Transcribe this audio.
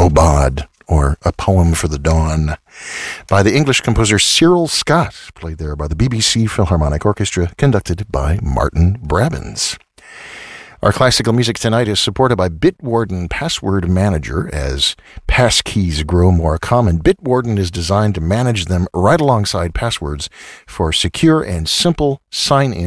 Aubade, or A Poem for the Dawn, by the English composer Cyril Scott, played there by the BBC Philharmonic Orchestra, conducted by Martin Brabbins. Our classical music tonight is supported by Bitwarden Password Manager. As passkeys grow more common, Bitwarden is designed to manage them right alongside passwords for secure and simple sign-in